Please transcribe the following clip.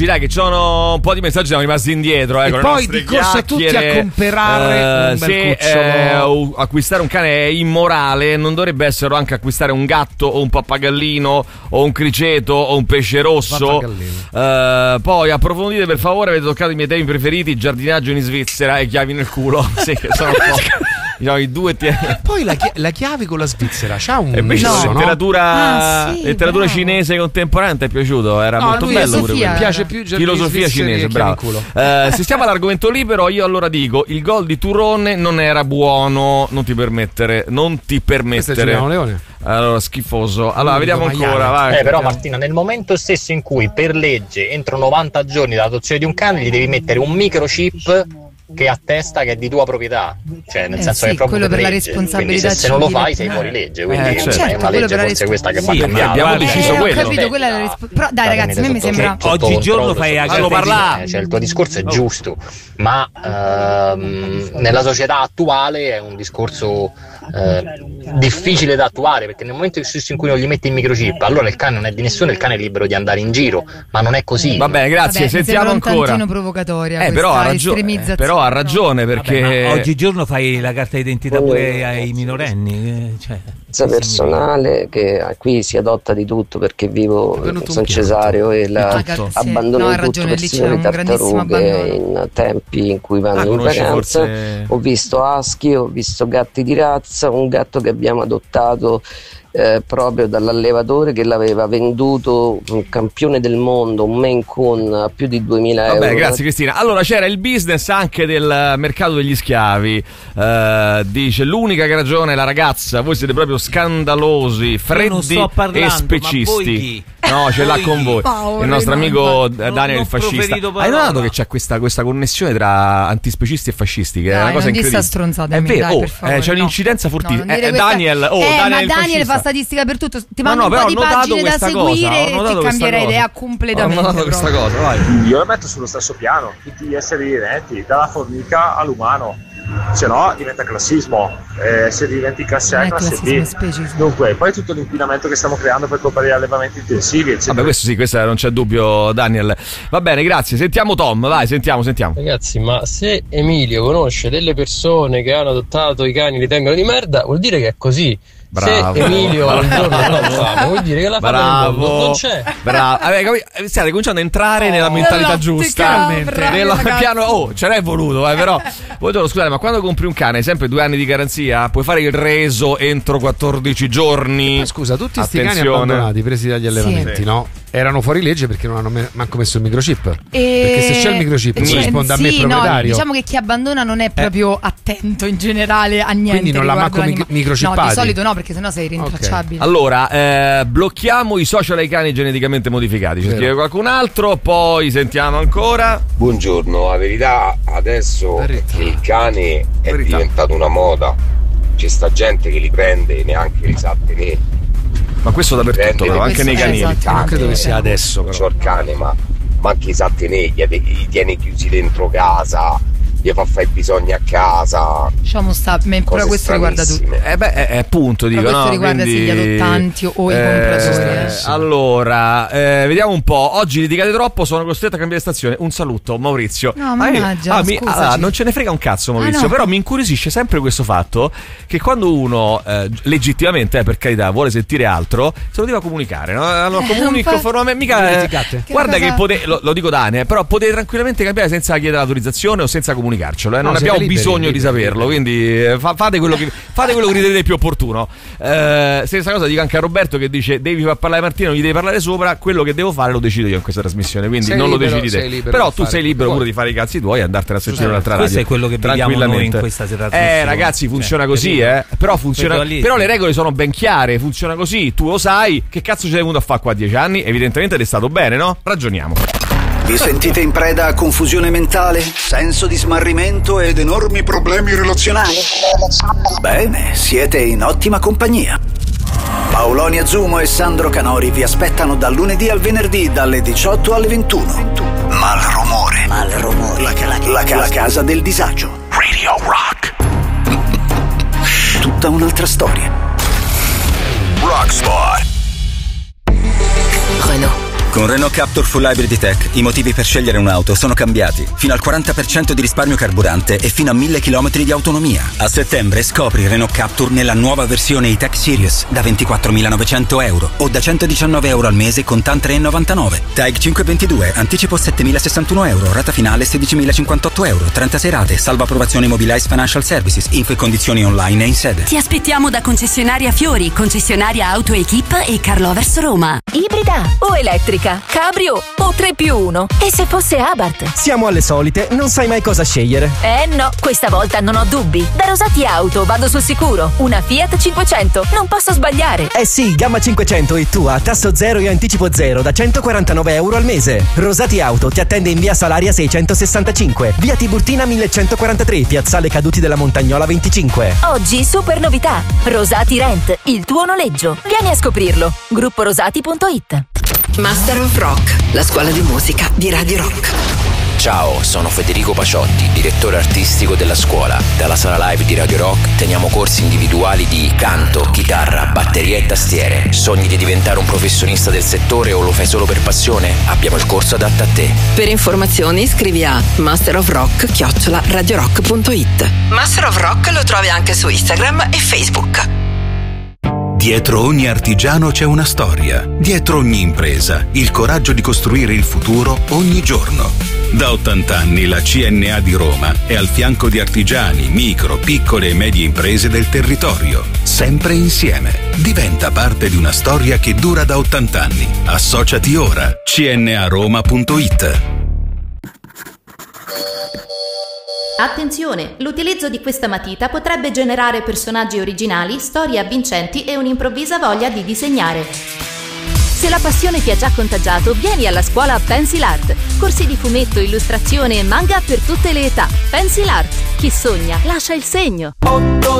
Dai che ci sono un po' di messaggi, siamo rimasti indietro. E poi di corsa tutti a comprare un bel cucciolo. Acquistare un cane è immorale, non dovrebbe essere anche acquistare un gatto o un pappagallino o un criceto o un pesce rosso. Poi approfondite per favore, avete toccato i miei temi preferiti: giardinaggio in Svizzera e chiavi nel culo. Sì, che sono un po'. I due Poi la chiave con la Svizzera c'ha un invece letteratura cinese contemporanea ti è piaciuto? Era molto bello pure. Mi piace più filosofia cinese, bravo. Se stiamo all'argomento libero, io allora dico il gol di Turone non era buono, non ti permettere. Leone. Allora, schifoso. Allora, vediamo ancora. Vai. Però Martina, nel momento stesso in cui per legge entro 90 giorni dall'adozione di un cane gli devi mettere un microchip che attesta che è di tua proprietà, cioè nel senso che è proprio quello per legge. la responsabilità quindi se non lo fai sei fuori legge, quindi è una legge forse questa che va cambiata. Abbiamo deciso quello. Ho capito, quella è la però dai ragazzi, a me mi sembra oggigiorno fai a parlare, cioè il tuo discorso è giusto, ma nella società attuale è un discorso difficile da attuare, perché nel momento stesso in cui non gli metti il microchip, allora il cane non è di nessuno, il cane è libero di andare in giro, ma non è così. Va bene, grazie. Sentiamo ancora. Un tantino provocatoria però ha ragione perché oggigiorno fai la carta d'identità pure ai minorenni, personale che qui si adotta di tutto, perché vivo in San Cesareo e abbandono tutto, persino le tartarughe in tempi in cui vanno in vacanza. Ho visto husky, ho visto gatti di razza, un gatto che abbiamo adottato proprio dall'allevatore che l'aveva venduto, un campione del mondo, un Maine Coon, a più di 2.000 euro. Vabbè, grazie Cristina. Allora c'era il business anche del mercato degli schiavi, dice l'unica che ragione è la ragazza, voi siete proprio scandalosi, freddi e specisti. No, ce l'ha con voi. Il nostro amico Daniel il fascista. Hai notato che c'è questa connessione tra antispecisti e fascisti, che è una cosa incredibile. Stronzata, è vero, per favore, c'è un'incidenza fortissima. Daniel, Daniel Daniel fa statistica per tutto. Ti mando un po' di pagine da seguire e ti cambierei idea completamente. Ho notato questa cosa, vai. Io la metto sullo stesso piano, tutti gli esseri viventi, dalla formica all'umano. Se no diventa classismo, se diventi classe A, classe B. Dunque, poi tutto l'inquinamento che stiamo creando per colpa degli allevamenti intensivi, eccetera. Vabbè, questo non c'è dubbio, Daniel. Va bene, grazie. Sentiamo Tom, vai, sentiamo. Ragazzi, ma se Emilio conosce delle persone che hanno adottato i cani e li tengono di merda, vuol dire che è così. Bravo. Se Emilio un giorno non lo fa, vuol dire che la fame nel mondo non c'è. Bravo. State cominciando a entrare nella mentalità giusta. Ce l'hai voluto, però. Scusate, ma quando compri un cane, sempre 2 anni di garanzia, puoi fare il reso entro 14 giorni. Ma scusa, tutti questi cani abbandonati, presi dagli allevamenti, no? Erano fuori legge perché non hanno manco messo il microchip. Perché se c'è il microchip non risponde a me proprietario. No, diciamo che chi abbandona non è proprio attento in generale a niente. Quindi non l'ha manco microchippati. No, di solito no, perché sennò sei rintracciabile. Allora, blocchiamo i social ai cani geneticamente modificati. Ci scrive qualcun altro, poi sentiamo ancora. Buongiorno, la verità adesso è che il cane è diventato una moda. C'è sta gente che li prende e neanche li sa tenere. Ma questo dappertutto, però, anche nei canili. Non credo che sia adesso, però. C'ho il cane, ma anche i sa tenere, li tiene chiusi dentro casa, gli fa fare i bisogni a casa. Diciamo però questo riguarda tutti. Appunto, dico, questo riguarda quindi, gli adottanti o i compratori. Allora, vediamo un po'. Oggi litigate troppo, sono costretto a cambiare stazione. Un saluto, Maurizio. No, mannaggia, non ce ne frega un cazzo, Maurizio. No. Però mi incuriosisce sempre questo fatto che quando uno legittimamente, per carità, vuole sentire altro, se lo deve comunicare, no? Allora comunico formalmente. Guarda che lo dico da anni, però potete tranquillamente cambiare senza chiedere l'autorizzazione o senza comunicarcelo. Non abbiamo bisogno di saperlo, quindi fate quello che ritenete più opportuno. Stessa cosa dico anche a Roberto, che dice devi far parlare Martina, non gli devi parlare sopra. Quello che devo fare lo decido io in questa trasmissione, quindi sei non libero, lo decidi te. Però tu sei libero pure di fare i cazzi tuoi e andartene a sentire un'altra radio. Questo è quello che vediamo noi in questa serata. Ragazzi, funziona così, Però funziona. Però le regole sono ben chiare, funziona così, tu lo sai. Che cazzo ci sei venuto a fare qua 10 anni? Evidentemente ed è stato bene, no? Ragioniamo. Vi sentite in preda a confusione mentale, senso di smarrimento ed enormi problemi relazionali? Bene, siete in ottima compagnia. Paoloni Azumo e Sandro Canori vi aspettano dal lunedì al venerdì dalle 18 alle 21. Malrumore. La casa del disagio. Radio Rock. Tutta un'altra storia. Rockspot. Renault. Con Renault Captur Full Hybrid Tech i motivi per scegliere un'auto sono cambiati. Fino al 40% di risparmio carburante e fino a 1000 km di autonomia. A settembre scopri Renault Captur nella nuova versione E-Tech Series da 24.900 euro o da 119 euro al mese con TAN 3,99. TAG 522, anticipo 7.061 euro, rata finale 16.058 euro, 36 rate, salva approvazione Mobilize Financial Services, info e condizioni online e in sede. Ti aspettiamo da concessionaria Fiori, concessionaria Auto Equip e Carlovers Roma. Ibrida o elettrica? Cabrio o 3+1? E se fosse Abarth? Siamo alle solite, non sai mai cosa scegliere. No, questa volta non ho dubbi. Da Rosati Auto vado sul sicuro. Una Fiat 500, non posso sbagliare. Sì, gamma 500 e tu a tasso zero e anticipo zero da 149 euro al mese. Rosati Auto ti attende in via Salaria 665, via Tiburtina 1143, piazzale Caduti della Montagnola 25. Oggi super novità. Rosati Rent, il tuo noleggio. Vieni a scoprirlo. GruppoRosati.it. Master of Rock, la scuola di musica di Radio Rock. Ciao, sono Federico Paciotti, direttore artistico della scuola. Dalla sala live di Radio Rock teniamo corsi individuali di canto, chitarra, batteria e tastiere. Sogni di diventare un professionista del settore o lo fai solo per passione? Abbiamo il corso adatto a te. Per informazioni scrivi a masterofrock@radiorock.it. Master of Rock lo trovi anche su Instagram e Facebook. Dietro ogni artigiano c'è una storia. Dietro ogni impresa, il coraggio di costruire il futuro ogni giorno. Da 80 anni la CNA di Roma è al fianco di artigiani, micro, piccole e medie imprese del territorio. Sempre insieme. Diventa parte di una storia che dura da 80 anni. Associati ora. cnaroma.it. Attenzione, l'utilizzo di questa matita potrebbe generare personaggi originali, storie avvincenti e un'improvvisa voglia di disegnare. Se la passione ti ha già contagiato, vieni alla scuola Pencil Art. Corsi di fumetto, illustrazione e manga per tutte le età. Pencil Art. Chi sogna lascia il segno.